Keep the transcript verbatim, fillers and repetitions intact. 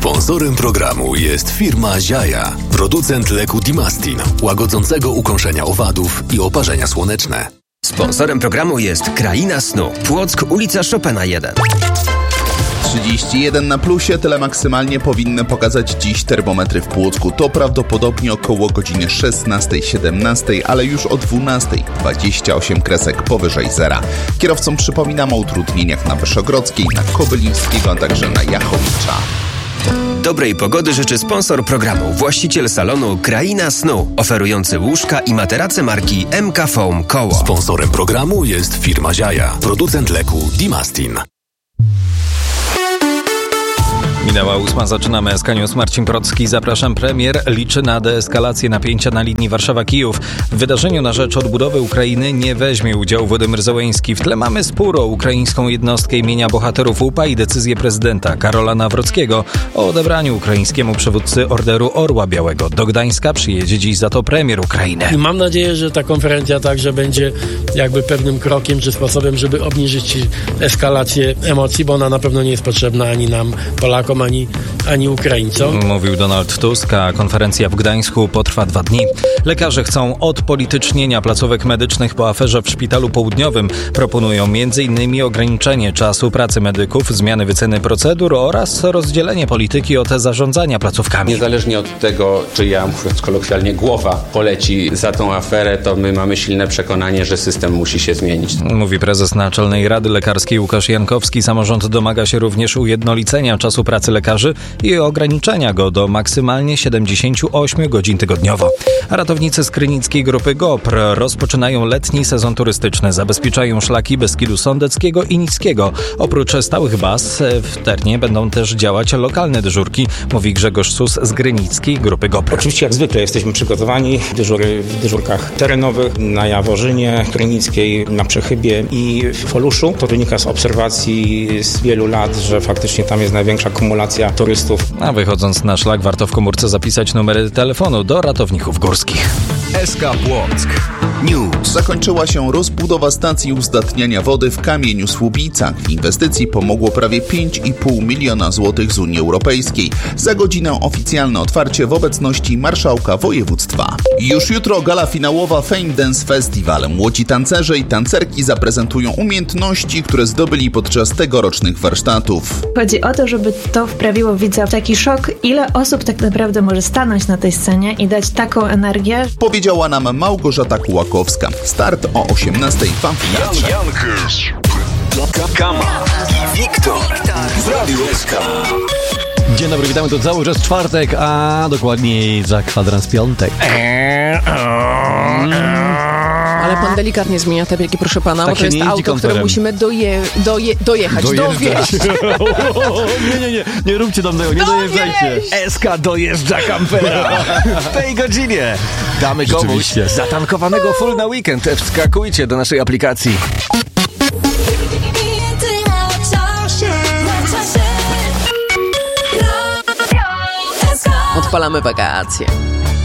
Sponsorem programu jest firma Ziaja, producent leku Dimastin, łagodzącego ukąszenia owadów i oparzenia słoneczne. Sponsorem programu jest Kraina Snu. Płock, ulica Chopina jeden. trzydzieści jeden na plusie, tyle maksymalnie powinny pokazać dziś termometry w Płocku. To prawdopodobnie około godziny szesnastej siedemnastej, ale już o dwunastej dwadzieścia osiem kresek powyżej zera. Kierowcom przypominam o utrudnieniach na Wyszogrodzkiej, na Kobylińskiego, a także na Jachowicza. Dobrej pogody życzy sponsor programu, właściciel salonu Kraina Snu, oferujący łóżka i materace marki M K Foam Koło. Sponsorem programu jest firma Ziaja, producent leku Dimastin. Minęła ósma, zaczynamy S K News. Marcin Procki, zapraszam. Premier liczy na deeskalację napięcia na linii Warszawa-Kijów. W wydarzeniu na rzecz odbudowy Ukrainy nie weźmie udziału Władimir Zełenski. W tle mamy spór o ukraińską jednostkę imienia bohaterów U P A i decyzję prezydenta Karola Nawrockiego o odebraniu ukraińskiemu przywódcy Orderu Orła Białego. Do Gdańska przyjedzie dziś za to premier Ukrainy. I mam nadzieję, że ta konferencja także będzie jakby pewnym krokiem czy sposobem, żeby obniżyć eskalację emocji, bo ona na pewno nie jest potrzebna ani nam, Polakom, Ani, ani Ukraińcom. Mówił Donald Tusk, a konferencja w Gdańsku potrwa dwa dni. Lekarze chcą odpolitycznienia placówek medycznych po aferze w Szpitalu Południowym. Proponują m.in. ograniczenie czasu pracy medyków, zmiany wyceny procedur oraz rozdzielenie polityki od zarządzania placówkami. Niezależnie od tego, czy ja, mówiąc kolokwialnie, głowa poleci za tą aferę, to my mamy silne przekonanie, że system musi się zmienić. Mówi prezes Naczelnej Rady Lekarskiej Łukasz Jankowski. Samorząd domaga się również ujednolicenia czasu pracy lekarzy i ograniczenia go do maksymalnie siedemdziesiąt osiem godzin tygodniowo. A ratownicy z krynickiej grupy GOPR rozpoczynają letni sezon turystyczny. Zabezpieczają szlaki Beskidu Sądeckiego i Niskiego. Oprócz stałych baz w terenie będą też działać lokalne dyżurki, mówi Grzegorz Sus z grynickiej grupy GOPR. Oczywiście jak zwykle jesteśmy przygotowani. Dyżury w dyżurkach terenowych na Jaworzynie, Krynickiej, na Przechybie i w Foluszu. To wynika z obserwacji z wielu lat, że faktycznie tam jest największa kumulacja turystów. A wychodząc na szlak, warto w komórce zapisać numery telefonu do ratowników górskich. S K Płock News. Zakończyła się rozbudowa stacji uzdatniania wody w Kamieniu Słubicach. W inwestycji pomogło prawie pięć i pół miliona złotych z Unii Europejskiej. Za godzinę oficjalne otwarcie w obecności marszałka województwa. Już jutro gala finałowa Fame Dance Festival. Młodzi tancerze i tancerki zaprezentują umiejętności, które zdobyli podczas tegorocznych warsztatów. Chodzi o to, żeby to wprawiło widza w taki szok, ile osób tak naprawdę może stanąć na tej scenie i dać taką energię. Powiedziała nam Małgorzata Kułakowska. Start o osiemnastej w Amfiteatrze. Jan Kirsch, Kama i Wiktor w Radiu S K. Dzień dobry, witamy, to cały czas czwartek, a dokładniej za kwadrans piątek. Ale pan delikatnie zmienia te biegi, proszę pana, tak bo to jest auto, komperem. które musimy doje, doje, dojechać, dowieźć. nie, nie, nie, nie róbcie tam tego, nie dojeżdżajcie. S K dojeżdża kampera. W tej godzinie damy komuś zatankowanego full na weekend. Wskakujcie do naszej aplikacji. Odpalamy wakacje.